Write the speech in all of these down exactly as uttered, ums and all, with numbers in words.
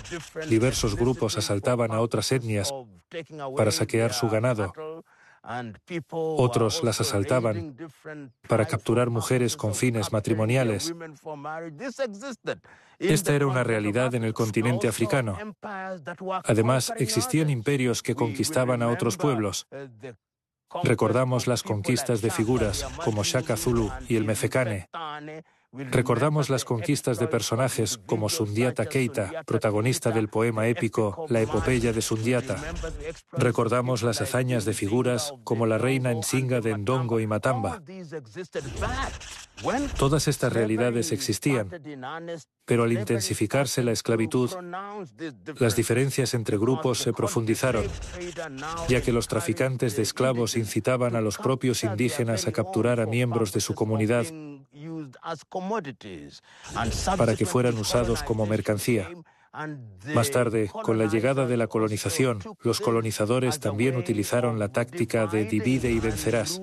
diversos grupos asaltaban a otras etnias para saquear su ganado. Otros las asaltaban para capturar mujeres con fines matrimoniales. Esta era una realidad en el continente africano. Además, existían imperios que conquistaban a otros pueblos. Recordamos las conquistas de figuras como Shaka Zulu y el Mefecane. Recordamos las conquistas de personajes como Sundiata Keita, protagonista del poema épico La epopeya de Sundiata. Recordamos las hazañas de figuras como la reina Nsinga de Ndongo y Matamba. Todas estas realidades existían, pero al intensificarse la esclavitud, las diferencias entre grupos se profundizaron, ya que los traficantes de esclavos incitaban a los propios indígenas a capturar a miembros de su comunidad para que fueran usados como mercancía. Más tarde, con la llegada de la colonización, los colonizadores también utilizaron la táctica de divide y vencerás.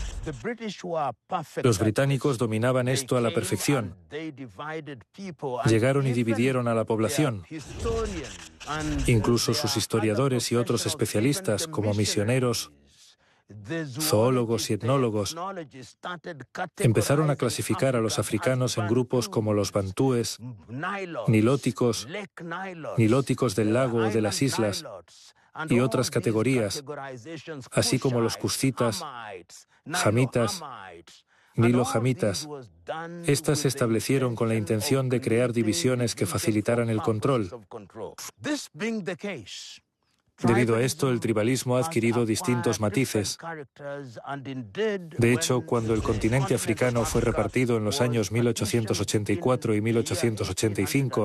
Los británicos dominaban esto a la perfección. Llegaron y dividieron a la población. Incluso sus historiadores y otros especialistas, como misioneros, zoólogos y etnólogos, empezaron a clasificar a los africanos en grupos como los bantúes, nilóticos, nilóticos del lago o de las islas, y otras categorías, así como los cuscitas, jamitas, nilo-jamitas. Estas se establecieron con la intención de crear divisiones que facilitaran el control. Debido a esto, el tribalismo ha adquirido distintos matices. De hecho, cuando el continente africano fue repartido en los años mil ochocientos ochenta y cuatro y mil ochocientos ochenta y cinco,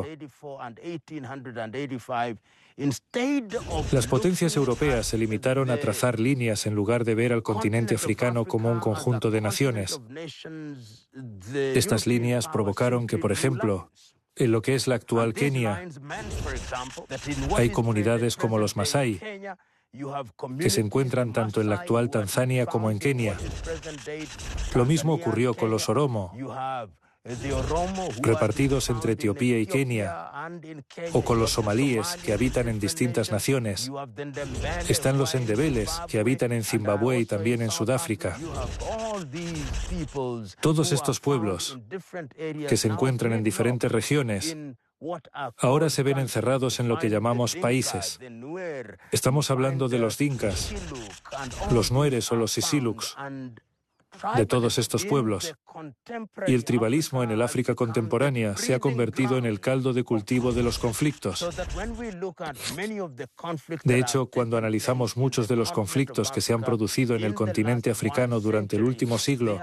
las potencias europeas se limitaron a trazar líneas en lugar de ver al continente africano como un conjunto de naciones. Estas líneas provocaron que, por ejemplo, en lo que es la actual Kenia, hay comunidades como los Masái, que se encuentran tanto en la actual Tanzania como en Kenia. Lo mismo ocurrió con los Oromo, repartidos entre Etiopía y Kenia, o con los somalíes, que habitan en distintas naciones. Están los endebeles, que habitan en Zimbabue y también en Sudáfrica. Todos estos pueblos, que se encuentran en diferentes regiones, ahora se ven encerrados en lo que llamamos países. Estamos hablando de los Dinkas, los Nueres o los Sisiluks, de todos estos pueblos. Y el tribalismo en el África contemporánea se ha convertido en el caldo de cultivo de los conflictos. De hecho, cuando analizamos muchos de los conflictos que se han producido en el continente africano durante el último siglo,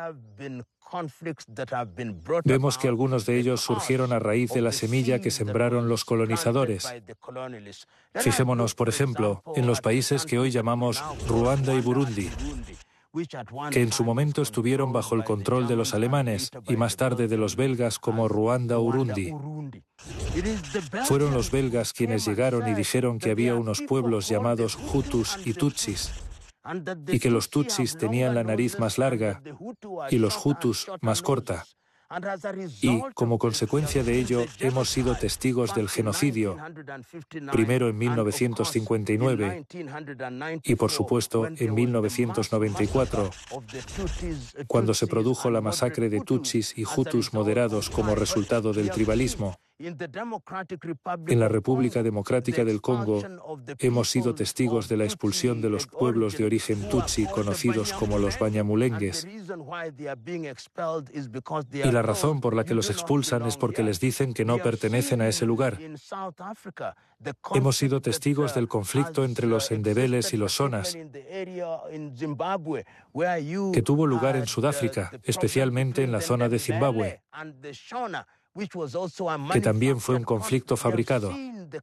vemos que algunos de ellos surgieron a raíz de la semilla que sembraron los colonizadores. Fijémonos, por ejemplo, en los países que hoy llamamos Ruanda y Burundi, que en su momento estuvieron bajo el control de los alemanes y más tarde de los belgas como Ruanda o Urundi. Fueron los belgas quienes llegaron y dijeron que había unos pueblos llamados Hutus y Tutsis, y que los Tutsis tenían la nariz más larga y los Hutus más corta. Y, como consecuencia de ello, hemos sido testigos del genocidio, primero en mil novecientos cincuenta y nueve y, por supuesto, en mil novecientos noventa y cuatro, cuando se produjo la masacre de Tutsis y Hutus moderados como resultado del tribalismo. En la República Democrática del Congo hemos sido testigos de la expulsión de los pueblos de origen Tutsi conocidos como los Banyamulengues. Y la razón por la que los expulsan es porque les dicen que no pertenecen a ese lugar. Hemos sido testigos del conflicto entre los endebeles y los sonas, que tuvo lugar en Sudáfrica, especialmente en la zona de Zimbabue, que también fue un conflicto fabricado.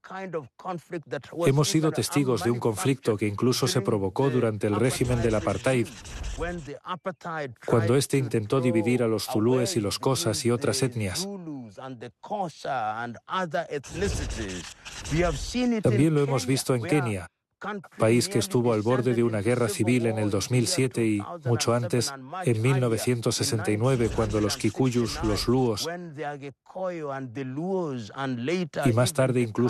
Hemos sido testigos de un conflicto que incluso se provocó durante el régimen del apartheid, cuando éste intentó dividir a los zulúes y los xhosas y otras etnias. También lo hemos visto en Kenia, país que estuvo al borde de una guerra civil en el dos mil siete y, mucho antes, en mil novecientos sesenta y nueve, cuando los kikuyus, los luos y más tarde incluso